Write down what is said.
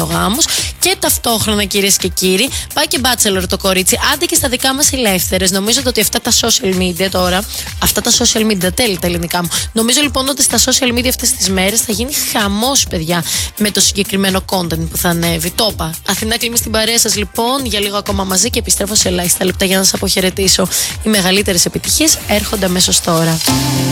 ο γάμος. Και ταυτόχρονα, κυρίες και κύριοι, πάει και bachelor το κορίτσι. Άντε και στα δικά μας ελεύθερες. Νομίζω ότι αυτά τα social media τώρα, αυτά τα social media, τέλει τα ελληνικά μου. Νομίζω λοιπόν ότι στα social media αυτές τις μέρες θα γίνει χαμός, παιδιά, με το συγκεκριμένο content που θα ανέβει. Το είπα. Αθηνά Κλίμη στην παρέα σας λοιπόν, για λίγο ακόμα μαζί και επιστρέφω σε ελάχιστα λεπτά για να σας αποχαιρετήσω. Οι μεγαλύτερες επιτυχίες έρχονται αμέσως τώρα.